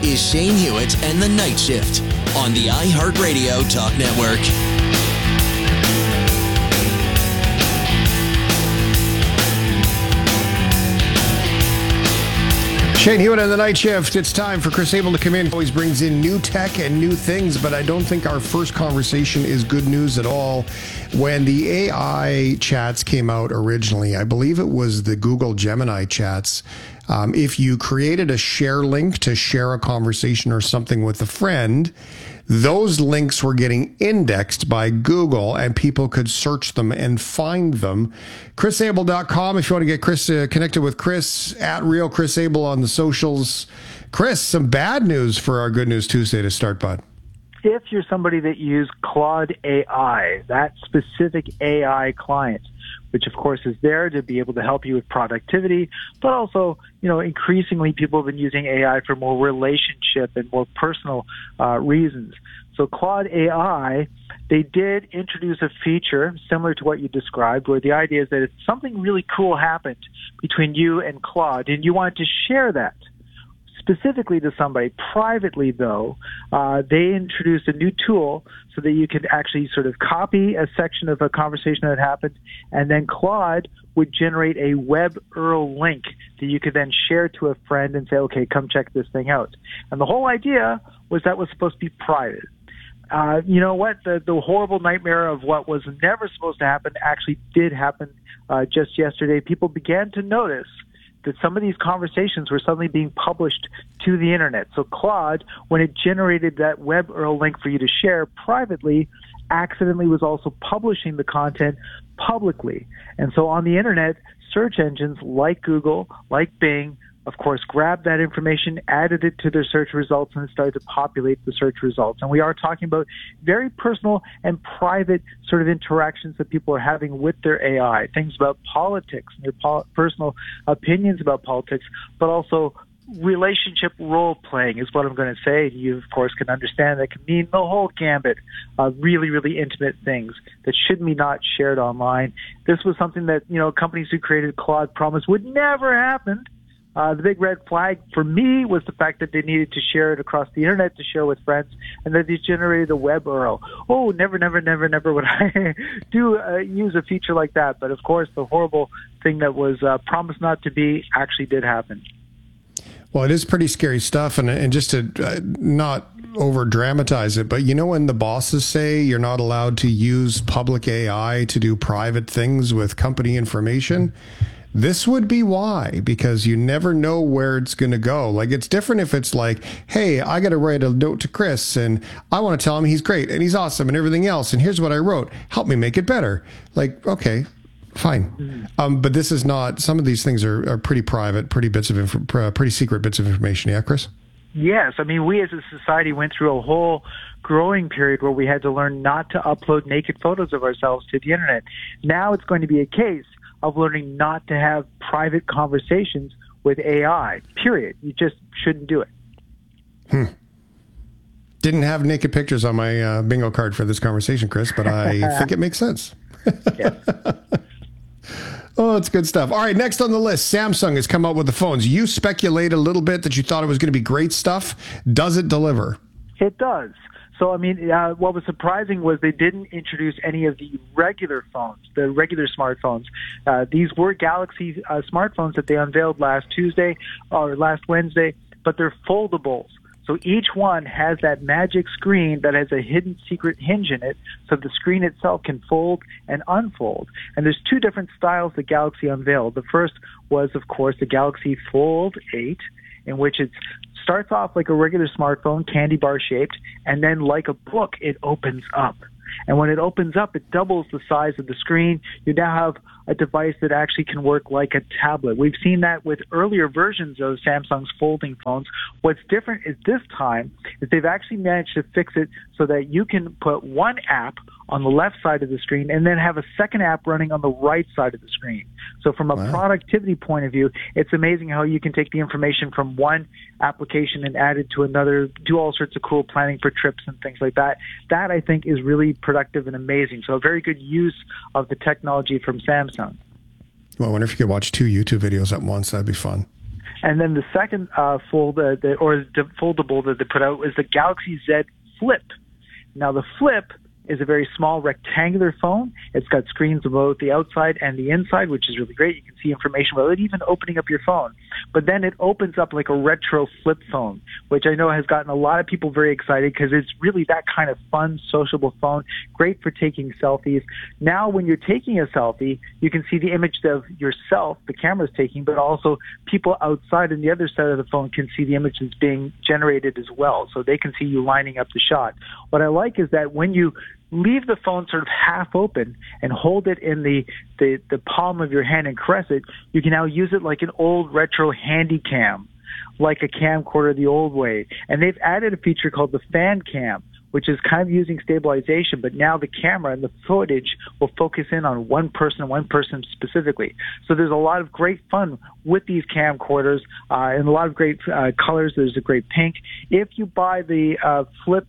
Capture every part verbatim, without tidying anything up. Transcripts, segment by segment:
is Shane Hewitt and the Night Shift on the iHeartRadio Talk Network. Shane Hewitt and the Night Shift. It's time for Chris Abel to come in. He always brings in new tech and new things, but I don't think our first conversation is good news at all. When the A I chats came out originally, I believe it was the Google Gemini chats, um, if you created a share link to share a conversation or something with a friend, those links were getting indexed by Google and people could search them and find them. Chris Abel dot com if you want to get Chris uh, connected with Chris, at Real Chris Abel on the socials. Chris, some bad news for our Good News Tuesday to start, bud. If you're somebody that uses Claude A I, that specific A I client, which of course is there to be able to help you with productivity, but also, you know, increasingly people have been using A I for more relationship and more personal uh, reasons. So Claude A I, they did introduce a feature similar to what you described, where the idea is that if something really cool happened between you and Claude and you want to share that specifically to somebody privately, though, uh, they introduced a new tool so that you could actually sort of copy a section of a conversation that happened, and then Claude would generate a web U R L link that you could then share to a friend and say, okay, come check this thing out. And the whole idea was that was supposed to be private. Uh, you know what? The, the horrible nightmare of what was never supposed to happen actually did happen uh, just yesterday. People began to notice that some of these conversations were suddenly being published to the internet. So Claude, when it generated that web U R L link for you to share privately, accidentally was also publishing the content publicly. And so on the internet, search engines like Google, like Bing, of course, grabbed that information, added it to their search results, and it started to populate the search results. And we are talking about very personal and private sort of interactions that people are having with their A I, things about politics and their po- personal opinions about politics, but also relationship role-playing is what I'm going to say. You, of course, can understand that can mean the whole gambit of really, really intimate things that should be not shared online. This was something that, you know, companies who created Claude promised would never happen. Uh, the big red flag for me was the fact that they needed to share it across the internet to share with friends, and that they generated a web U R L. Oh, never, never, never, never would I do uh, use a feature like that. But of course, the horrible thing that was uh, promised not to be actually did happen. Well, it is pretty scary stuff, and and just to uh, not over dramatize it, but you know when the bosses say you're not allowed to use public A I to do private things with company information, this would be why, because you never know where it's going to go. Like, it's different if it's like, hey, I got to write a note to Chris and I want to tell him he's great and he's awesome and everything else, and here's what I wrote. Help me make it better. Like, okay, fine. Um, but this is not, some of these things are, are pretty private, pretty bits of, inf- pretty secret bits of information. Yeah, Chris? Yes. I mean, we as a society went through a whole growing period where we had to learn not to upload naked photos of ourselves to the internet. Now it's going to be a case of learning not to have private conversations with A I, period. You just shouldn't do it. Hmm. Didn't have naked pictures on my uh, bingo card for this conversation, Chris, but I think it makes sense. Yes. Oh, it's good stuff. All right, next on the list, Samsung has come out with the phones. You speculate a little bit that you thought it was going to be great stuff. Does it deliver? It does. So, I mean, uh, what was surprising was they didn't introduce any of the regular phones, the regular smartphones. Uh, these were Galaxy uh, smartphones that they unveiled last Tuesday or last Wednesday, but they're foldables. So each one has that magic screen that has a hidden secret hinge in it, so the screen itself can fold and unfold. And there's two different styles that Galaxy unveiled. The first was, of course, the Galaxy Fold eight, in which it starts off like a regular smartphone, candy bar shaped, and then like a book, it opens up. And when it opens up, it doubles the size of the screen. You now have a device that actually can work like a tablet. We've seen that with earlier versions of Samsung's folding phones. What's different is this time is they've actually managed to fix it so that you can put one app on the left side of the screen and then have a second app running on the right side of the screen. So from a wow. productivity point of view, it's amazing how you can take the information from one application and add it to another, do all sorts of cool planning for trips and things like that. That, I think, is really productive and amazing. So a very good use of the technology from Samsung. Well, I wonder if you could watch two YouTube videos at once. That'd be fun. And then the second uh, fold, uh, the, or the foldable that they put out is the Galaxy Z Flip. Now, the Flip is a very small rectangular phone. It's got screens on both the outside and the inside, which is really great. You can see information without even opening up your phone. But then it opens up like a retro flip phone, which I know has gotten a lot of people very excited because it's really that kind of fun, sociable phone, great for taking selfies. Now, when you're taking a selfie, you can see the image of yourself, the camera's taking, but also people outside on the other side of the phone can see the image that's being generated as well, so they can see you lining up the shot. What I like is that when you leave the phone sort of half open and hold it in the, the, the palm of your hand and caress it, you can now use it like an old retro handy cam, like a camcorder the old way. And they've added a feature called the fan cam, which is kind of using stabilization, but now the camera and the footage will focus in on one person, one person specifically. So there's a lot of great fun with these camcorders uh, and a lot of great uh, colors. There's a great pink. If you buy the uh, Flip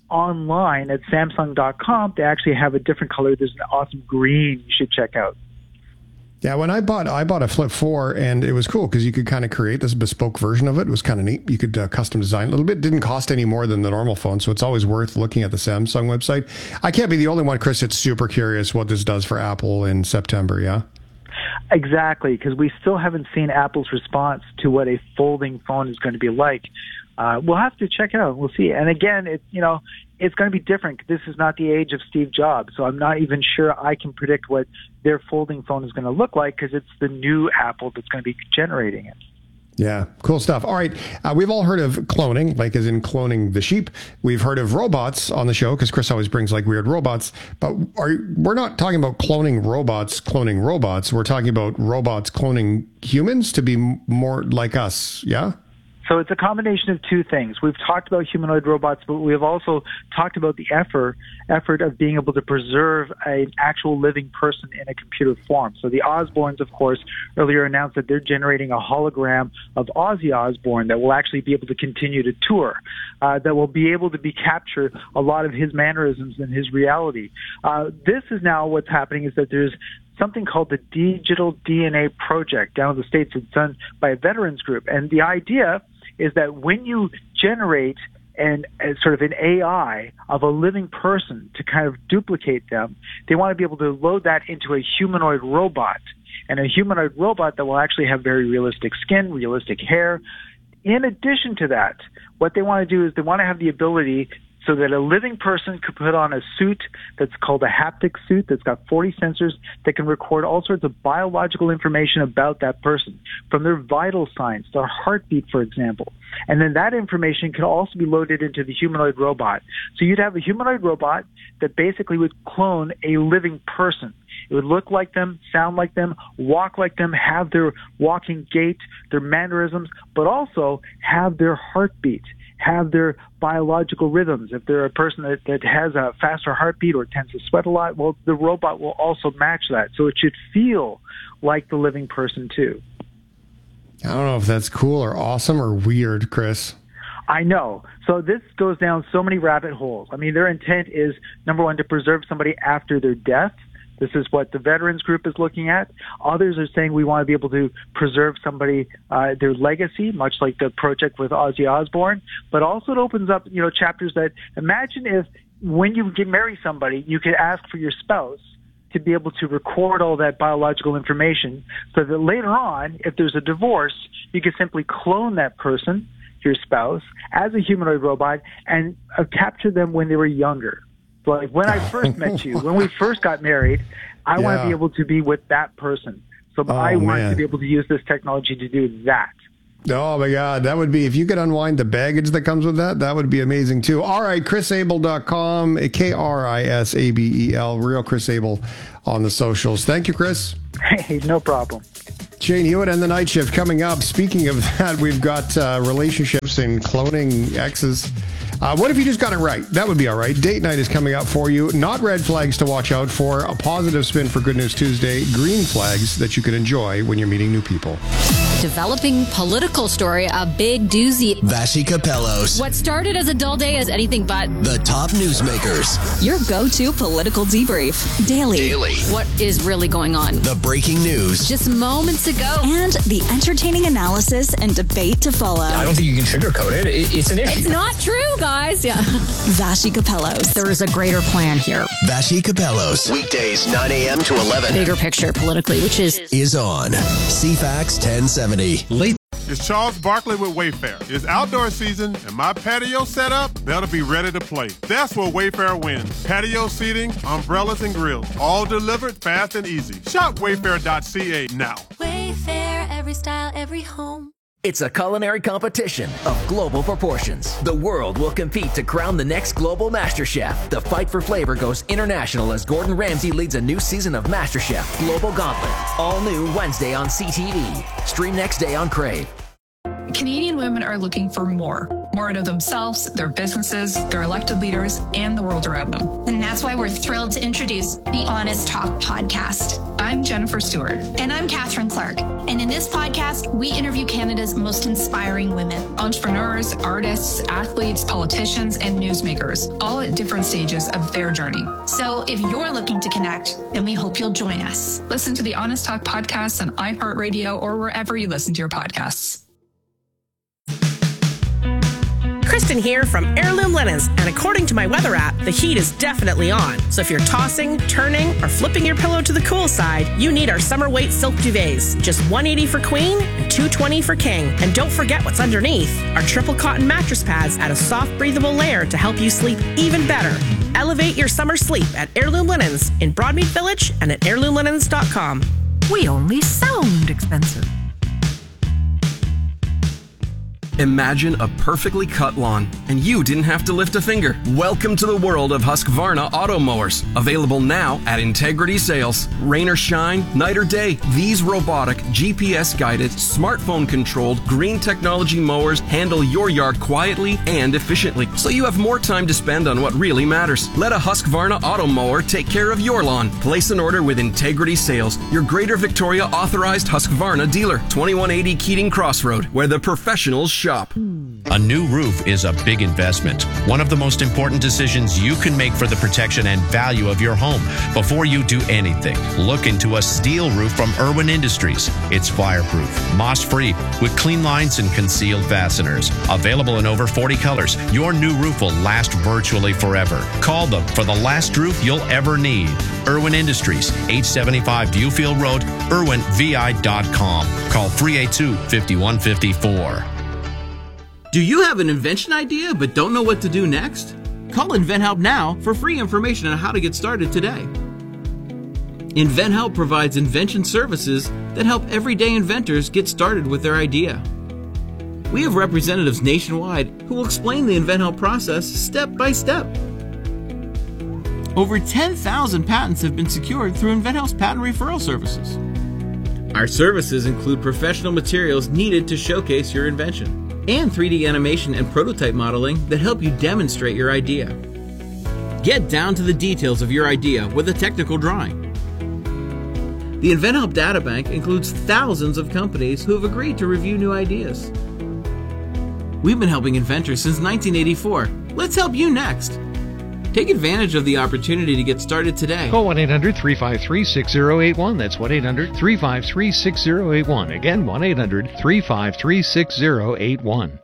online at Samsung dot com, they actually have a different color. There's an awesome green you should check out. Yeah, when I bought I bought a Flip four, and it was cool because you could kind of create this bespoke version of it. It was kind of neat. You could uh, custom design a little bit. It didn't cost any more than the normal phone, so it's always worth looking at the Samsung website. I can't be the only one, Chris, that's super curious what this does for Apple in September, yeah? Exactly, because we still haven't seen Apple's response to what a folding phone is going to be like. Uh, we'll have to check it out. We'll see. And again, it's, you know, it's going to be different. This is not the age of Steve Jobs, so I'm not even sure I can predict what their folding phone is going to look like because it's the new Apple that's going to be generating it. Yeah, cool stuff. All right, uh, we've all heard of cloning, like as in cloning the sheep. We've heard of robots on the show because Chris always brings like weird robots. But are, we're not talking about cloning robots, cloning robots. We're talking about robots cloning humans to be more like us, yeah? So it's a combination of two things. We've talked about humanoid robots, but we have also talked about the effort effort of being able to preserve an actual living person in a computer form. So the Osbournes, of course, earlier announced that they're generating a hologram of Ozzy Osbourne that will actually be able to continue to tour, uh, that will be able to be capture a lot of his mannerisms and his reality. Uh, this is now what's happening is that there's something called the Digital D N A Project down in the States. It's done by a veterans group. And the idea is that when you generate an a sort of an A I of a living person to kind of duplicate them, they want to be able to load that into a humanoid robot, and a humanoid robot that will actually have very realistic skin, realistic hair. In addition to that, what they want to do is they want to have the ability so that a living person could put on a suit that's called a haptic suit that's got forty sensors that can record all sorts of biological information about that person, from their vital signs, their heartbeat, for example. And then that information can also be loaded into the humanoid robot. So you'd have a humanoid robot that basically would clone a living person. It would look like them, sound like them, walk like them, have their walking gait, their mannerisms, but also have their heartbeat, have their biological rhythms. If they're a person that, that has a faster heartbeat or tends to sweat a lot, well, the robot will also match that. So it should feel like the living person too. I don't know if that's cool or awesome or weird, Chris. I know. So this goes down so many rabbit holes. I mean, their intent is, number one, to preserve somebody after their death. This is what the veterans group is looking at. Others are saying we want to be able to preserve somebody, uh, their legacy, much like the project with Ozzy Osbourne. But also it opens up, you know, chapters that imagine if when you get marry somebody, you could ask for your spouse to be able to record all that biological information so that later on, if there's a divorce, you can simply clone that person, your spouse, as a humanoid robot and uh, capture them when they were younger. Like when I first met you, when we first got married, I yeah. want to be able to be with that person. So oh, I want man. to be able to use this technology to do that. Oh, my God. That would be, if you could unwind the baggage that comes with that, that would be amazing, too. All right, Chris Abel dot com, K R I S A B E L, Real Chris Abel on the socials. Thank you, Chris. Hey, no problem. Shane Hewitt and the Night Shift coming up. Speaking of that, we've got uh, relationships and cloning exes. Uh, what if you just got it right? That would be all right. Date night is coming up for you. Not red flags to watch out for. A positive spin for Good News Tuesday. Green flags that you can enjoy when you're meeting new people. Developing political story, a big doozy. Vassy Capellos. What started as a dull day is anything but. The top newsmakers. Your go-to political debrief. Daily. Daily. What is really going on? The breaking news. Just moments ago. And the entertaining analysis and debate to follow. I don't think you can sugarcoat it. it it's an issue. It's not true, guys. Yeah. Vassy Capellos. There is a greater plan here. Vassy Capellos. Weekdays nine a.m. to eleven. Bigger picture politically, which is... Is on C FAX ten seventy. Late. It's Charles Barkley with Wayfair. It's outdoor season, and my patio set up, that'll be ready to play. That's where Wayfair wins. Patio seating, umbrellas, and grills, all delivered fast and easy. Shop wayfair dot c a now. Wayfair, every style, every home. It's a culinary competition of global proportions. The world will compete to crown the next global MasterChef. The fight for flavor goes international as Gordon Ramsay leads a new season of MasterChef Global Gauntlet. All new Wednesday on C T V. Stream next day on Crave. Canadian women are looking for more. More out of themselves, their businesses, their elected leaders, and the world around them. And that's why we're thrilled to introduce the Honest Talk podcast. I'm Jennifer Stewart. And I'm Catherine Clark. And in this podcast, we interview Canada's most inspiring women. Entrepreneurs, artists, athletes, politicians, and newsmakers, all at different stages of their journey. So if you're looking to connect, then we hope you'll join us. Listen to the Honest Talk podcast on iHeartRadio or wherever you listen to your podcasts. Kristen here from Heirloom Linens, and according to my weather app, the heat is definitely on. So if you're tossing, turning, or flipping your pillow to the cool side, you need our summer weight silk duvets. Just one hundred eighty dollars for queen and two hundred twenty dollars for king. And don't forget what's underneath. Our triple cotton mattress pads add a soft, breathable layer to help you sleep even better. Elevate your summer sleep at Heirloom Linens in Broadmead Village and at heirloom linens dot com. We only sound expensive. Imagine a perfectly cut lawn, and you didn't have to lift a finger. Welcome to the world of Husqvarna Auto Mowers. Available now at Integrity Sales. Rain or shine, night or day, these robotic, G P S-guided, smartphone-controlled, green technology mowers handle your yard quietly and efficiently, so you have more time to spend on what really matters. Let a Husqvarna Auto Mower take care of your lawn. Place an order with Integrity Sales, your Greater Victoria authorized Husqvarna dealer. twenty-one eighty Keating Crossroad, where the professionals shop. A new roof is a big investment. One of the most important decisions you can make for the protection and value of your home. Before you do anything, look into a steel roof from Irwin Industries. It's fireproof, moss-free, with clean lines and concealed fasteners. Available in over forty colors, your new roof will last virtually forever. Call them for the last roof you'll ever need. Irwin Industries, eight seventy-five Viewfield Road, irwin v i dot com. Call three eight two, five one five four. Do you have an invention idea but don't know what to do next? Call InventHelp now for free information on how to get started today. InventHelp provides invention services that help everyday inventors get started with their idea. We have representatives nationwide who will explain the InventHelp process step by step. Over ten thousand patents have been secured through InventHelp's patent referral services. Our services include professional materials needed to showcase your invention, and three D animation and prototype modeling that help you demonstrate your idea. Get down to the details of your idea with a technical drawing. The InventHelp Databank includes thousands of companies who have agreed to review new ideas. We've been helping inventors since nineteen eighty-four. Let's help you next. Take advantage of the opportunity to get started today. Call one eight hundred, three five three, six zero eight one. That's one eight hundred, three five three, six zero eight one. Again, one eight hundred, three five three, six zero eight one.